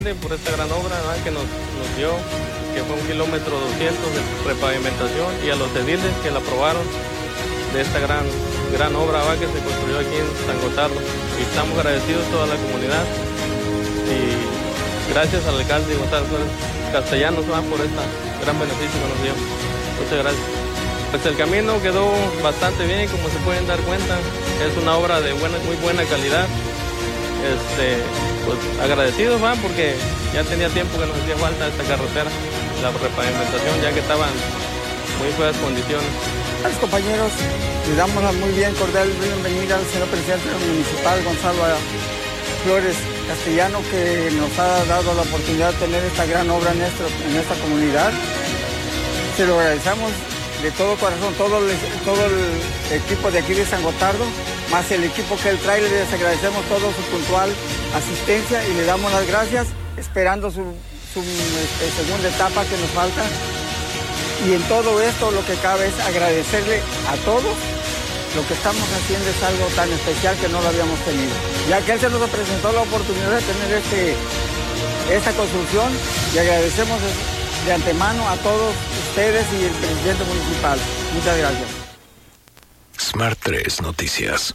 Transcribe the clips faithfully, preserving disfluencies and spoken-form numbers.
por esta gran obra, ¿verdad?, que nos, nos dio, que fue un kilómetro doscientos de repavimentación, y a los ediles que la aprobaron de esta gran, gran obra, ¿verdad?, que se construyó aquí en San Gotardo. Y estamos agradecidos toda la comunidad, y gracias al alcalde Gonzalo Flores Castellanos, ¿verdad?, por este gran beneficio que nos dio. Muchas gracias. Pues el camino quedó bastante bien, como se pueden dar cuenta, es una obra de buena, muy buena calidad. Este, pues agradecidos, ¿va?, porque ya tenía tiempo que nos hacía falta esta carretera, la repavimentación, ya que estaban muy feas condiciones. A los compañeros les damos la muy bien cordial bienvenida al señor presidente municipal Gonzalo Flores Castellano, que nos ha dado la oportunidad de tener esta gran obra en, nuestro, en esta comunidad. Se lo agradecemos de todo corazón, todo el, todo el equipo de aquí de San Gotardo, más el equipo que él trae. Les agradecemos todo su puntual asistencia y le damos las gracias, esperando su, su este, segunda etapa que nos falta. Y en todo esto lo que cabe es agradecerle a todos. Lo que estamos haciendo es algo tan especial que no lo habíamos tenido, ya que él se nos presentó la oportunidad de tener este, esta construcción, y agradecemos de antemano a todos ustedes y el presidente municipal. Muchas gracias. Smart tres Noticias.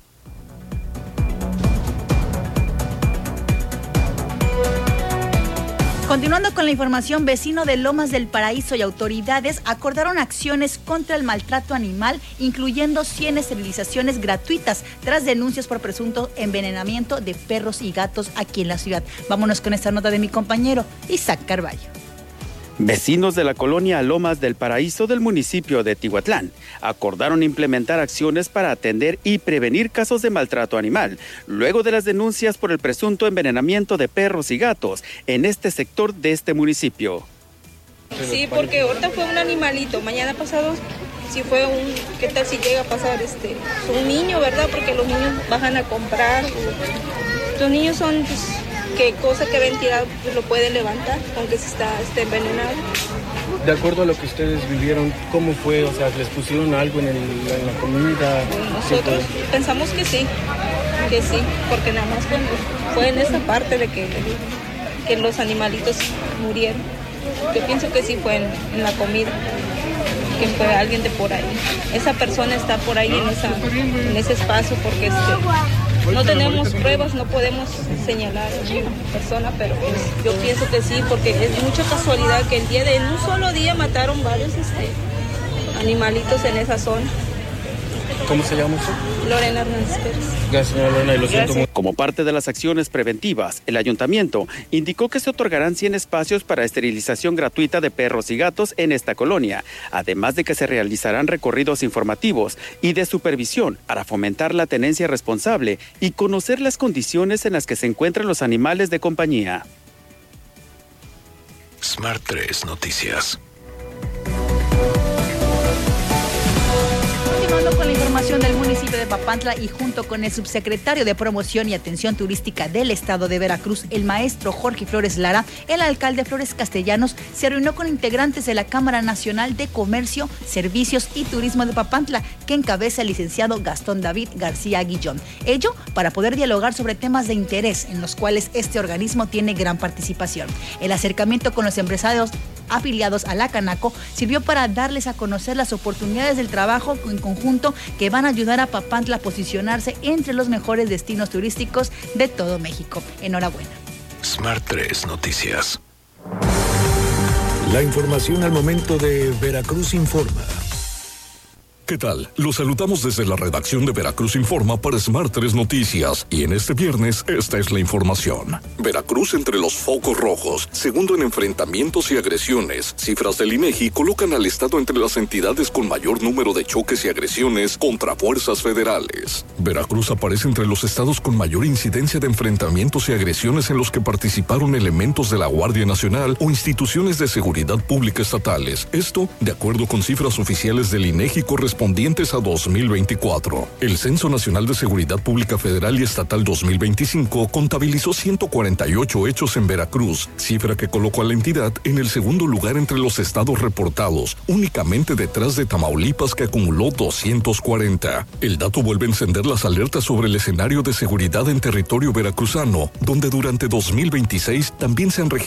Continuando con la información, vecinos de Lomas del Paraíso y autoridades acordaron acciones contra el maltrato animal, incluyendo cien esterilizaciones gratuitas tras denuncias por presunto envenenamiento de perros y gatos aquí en la ciudad. Vámonos con esta nota de mi compañero Isaac Carballo. Vecinos de la colonia Lomas del Paraíso del municipio de Tihuatlán acordaron implementar acciones para atender y prevenir casos de maltrato animal, luego de las denuncias por el presunto envenenamiento de perros y gatos en este sector de este municipio. Sí, porque ahorita fue un animalito, mañana pasado si fue un, ¿qué tal si llega a pasar este, un niño, verdad? Porque los niños bajan a comprar, los niños son... Pues, qué cosa que ven tirado pues lo puede levantar, aunque se está, esté envenenado. De acuerdo a lo que ustedes vivieron, ¿cómo fue? O sea, ¿les pusieron algo en, el, en la comida? Nosotros pensamos que sí, que sí, porque nada más fue, fue en esa parte de que, que los animalitos murieron. Yo pienso que sí fue en, en la comida, que fue alguien de por ahí. Esa persona está por ahí en, esa, en ese espacio porque este, no tenemos pruebas, no podemos señalar a una persona, pero pues, yo pienso que sí, porque es mucha casualidad que el día de en un solo día mataron varios este, animalitos en esa zona. ¿Cómo se llama usted? Lorena Hernández Pérez. Gracias, señora Lorena, y lo siento mucho. Como parte de las acciones preventivas, el ayuntamiento indicó que se otorgarán cien espacios para esterilización gratuita de perros y gatos en esta colonia, además de que se realizarán recorridos informativos y de supervisión para fomentar la tenencia responsable y conocer las condiciones en las que se encuentran los animales de compañía. Smart tres Noticias. Continuando con la información del municipio de Papantla y junto con el subsecretario de Promoción y Atención Turística del Estado de Veracruz, el maestro Jorge Flores Lara, el alcalde Flores Castellanos se reunió con integrantes de la Cámara Nacional de Comercio, Servicios y Turismo de Papantla, que encabeza el licenciado Gastón David García Guillón. Ello para poder dialogar sobre temas de interés en los cuales este organismo tiene gran participación. El acercamiento con los empresarios afiliados a la Canaco sirvió para darles a conocer las oportunidades del trabajo en conjunto que van a ayudar a Papantla a posicionarse entre los mejores destinos turísticos de todo México. Enhorabuena. Smart tres Noticias. La información al momento de Veracruz Informa. ¿Qué tal? Los saludamos desde la redacción de Veracruz Informa para Smart tres Noticias y en este viernes esta es la información. Veracruz entre los focos rojos, segundo en enfrentamientos y agresiones. Cifras del INEGI colocan al estado entre las entidades con mayor número de choques y agresiones contra fuerzas federales. Veracruz aparece entre los estados con mayor incidencia de enfrentamientos y agresiones en los que participaron elementos de la Guardia Nacional o instituciones de seguridad pública estatales. Esto, de acuerdo con cifras oficiales del INEGI correspondientes correspondientes a dos mil veinticuatro. El Censo Nacional de Seguridad Pública Federal y Estatal dos mil veinticinco contabilizó ciento cuarenta y ocho hechos en Veracruz, cifra que colocó a la entidad en el segundo lugar entre los estados reportados, únicamente detrás de Tamaulipas, que acumuló doscientos cuarenta. El dato vuelve a encender las alertas sobre el escenario de seguridad en territorio veracruzano, donde durante dos mil veintiséis también se han registrado